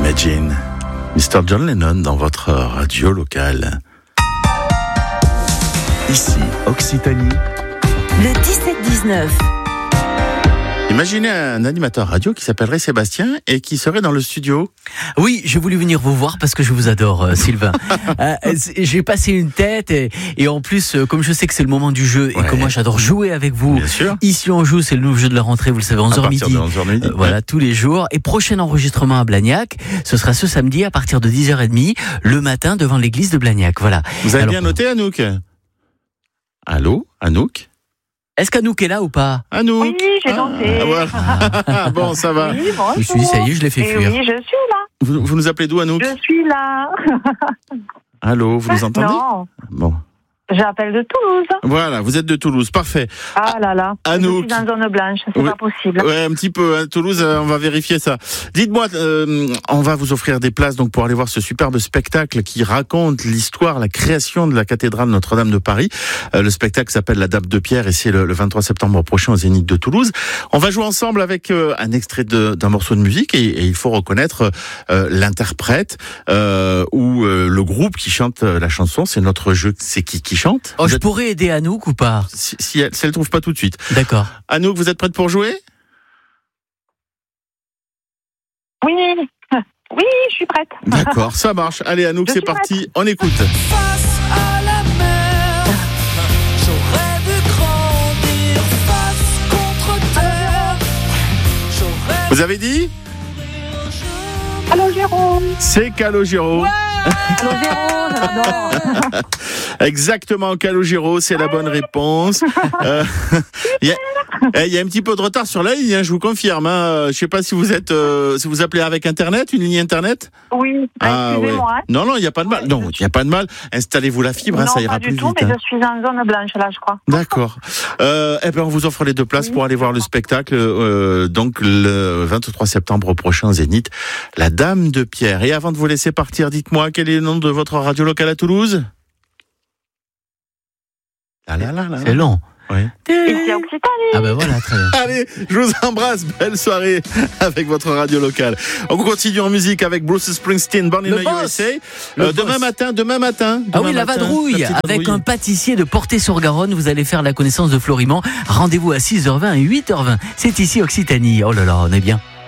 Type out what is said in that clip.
Imagine, Mr. John Lennon dans votre radio locale. Ici, Occitanie. Le 17-19. Imaginez un animateur radio qui s'appellerait Sébastien et qui serait dans le studio. Oui, j'ai voulu venir vous voir parce que je vous adore, Sylvain. J'ai passé une tête et en plus, comme je sais que c'est le moment du jeu et que moi j'adore jouer avec vous. Bien sûr. Ici on joue, c'est le nouveau jeu de la rentrée, vous le savez, 11h midi. 11h midi. Voilà, tous les jours. Et prochain enregistrement à Blagnac, ce sera ce samedi à partir de 10h30, le matin devant l'église de Blagnac. Voilà. Vous avez Alors, bien noté, Anouk? Allô, Anouk? est-ce qu'Anouk est là ou pas? Anouk? Oui, j'ai noté. Voilà. Bon, ça va. Oui, bonjour. Je me suis dit, ça y est, je l'ai fait Eh fuir. oui, je suis là. Vous nous appelez d'où, Anouk? Je suis là. Allô, vous nous entendez? Non, Bon. j'appelle de Toulouse. Voilà, vous êtes de Toulouse, parfait. Ah là là. Anouk. Je suis dans zone blanche, c'est Oui. pas possible. Ouais, un petit peu, hein, Toulouse, on va vérifier ça. Dites-moi, on va vous offrir des places donc pour aller voir ce superbe spectacle qui raconte l'histoire, la création de la cathédrale Notre-Dame de Paris. Le spectacle s'appelle La Dame de Pierre et c'est le 23 septembre prochain au Zénith de Toulouse. On va jouer ensemble avec un extrait d'un morceau de musique et il faut reconnaître l'interprète ou le groupe qui chante la chanson. C'est notre jeu, c'est qui chante. Oh, je pourrais aider Anouk ou pas? Si elle trouve pas tout de suite. D'accord. Anouk, vous êtes prête pour jouer? Oui, oui, je suis prête. D'accord, ça marche. Allez Anouk, Je c'est suis parti, on écoute. Face à la mer, j'aurais vu grandir face contre terre. J'aurais Vous avez dit? Allô, Jérôme. C'est Calogero. Allô, Jérôme, j'adore. Exactement, Calogero, c'est la bonne réponse. Il y a un petit peu de retard sur la ligne, hein, je vous confirme. Hein. Je sais pas si vous êtes, si vous appelez avec Internet, une ligne Internet. Oui, excusez-moi. Hein. Non, il n'y a pas de mal. Non, il n'y a pas de mal. Installez-vous la fibre, hein, Non, ça ira pas plus du tout, vite. mais Hein. je suis en zone blanche là, je crois. D'accord. On vous offre les 2 places pour aller voir le spectacle, donc le 23 septembre prochain au Zénith, La Dame de Pierre. Et avant de vous laisser partir, dites-moi quel est le nom de votre radio locale à Toulouse? C'est long. Oui. Ici à Occitanie. Ah ben voilà, très bien. Allez, je vous embrasse. Belle soirée avec votre radio locale. On continue en musique avec Bruce Springsteen, Born in Le the boss. USA. Le Demain matin. Ah oui, la matin, vadrouille, la petite avec vadrouille. un pâtissier de Portet-sur-Garonne. Vous allez faire la connaissance de Florimond. Rendez-vous à 6h20 et 8h20. C'est ici Occitanie. Oh là là, on est bien.